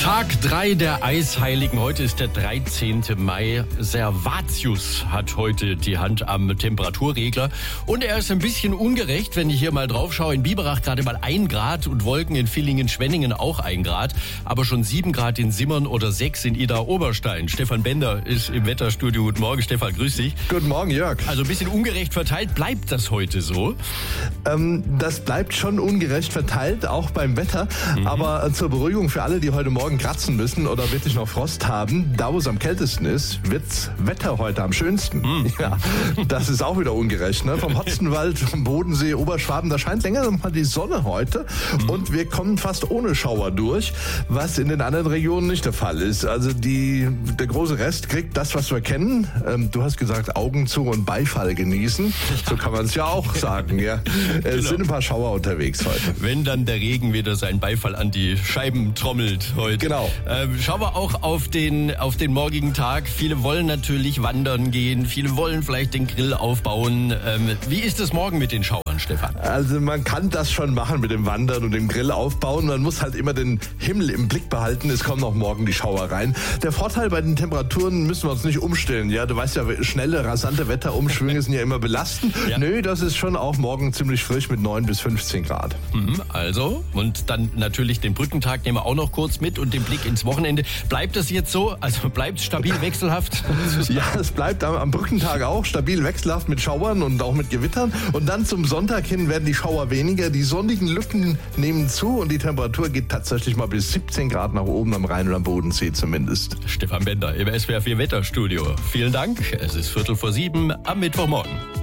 Tag 3 der Eisheiligen. Heute ist der 13. Mai. Servatius hat heute die Hand am Temperaturregler. Und er ist ein bisschen ungerecht, wenn ich hier mal drauf schaue. In Biberach gerade mal 1 Grad und Wolken, in Villingen, Schwenningen auch 1 Grad. Aber schon 7 Grad in Simmern oder 6 in Idar-Oberstein. Stefan Bender ist im Wetterstudio. Guten Morgen, Stefan, grüß dich. Guten Morgen, Jörg. Also ein bisschen ungerecht verteilt. Bleibt das heute so? Das bleibt schon ungerecht verteilt, auch beim Wetter. Aber zur Beruhigung für alle, die heute Morgen kratzen müssen oder wirklich noch Frost haben, da wo es am kältesten ist, wird's Wetter heute am schönsten. Ja, das ist auch wieder ungerecht. Ne? Vom Hotzenwald, vom Bodensee, Oberschwaben, da scheint länger noch mal die Sonne heute. Und wir kommen fast ohne Schauer durch, was in den anderen Regionen nicht der Fall ist. Also der große Rest kriegt das, was wir kennen. Du hast gesagt, Augen zu und Beifall genießen. So kann man es ja auch sagen. Ja. Es sind ein paar Schauer unterwegs heute. Wenn dann der Regen wieder seinen Beifall an die Scheiben trommelt heute. Genau. Schauen wir auch auf den morgigen Tag. Viele wollen natürlich wandern gehen. Viele wollen vielleicht den Grill aufbauen. Wie ist es morgen mit den Schauern, Stefan? Also man kann das schon machen mit dem Wandern und dem Grill aufbauen. Man muss halt immer den Himmel im Blick behalten. Es kommen auch morgen die Schauer rein. Der Vorteil bei den Temperaturen müssen wir uns nicht umstellen. Ja, du weißt ja, schnelle, rasante Wetterumschwünge sind ja immer belastend. Ja. Nö, das ist schon auch morgen ziemlich frisch mit 9 bis 15 Grad. Also, und dann natürlich den Brückentag nehmen wir auch noch kurz mit und den Blick ins Wochenende. Bleibt das jetzt so? Also bleibt es stabil wechselhaft? Ja, es bleibt am Brückentag auch stabil wechselhaft mit Schauern und auch mit Gewittern. Und dann zum Sonntag hin werden die Schauer weniger. Die sonnigen Lücken nehmen zu und die Temperatur geht tatsächlich mal bis 17 Grad nach oben am Rhein und am Bodensee zumindest. Stefan Bender im SWR 4 Wetterstudio. Vielen Dank. Es ist 6:45 am Mittwochmorgen.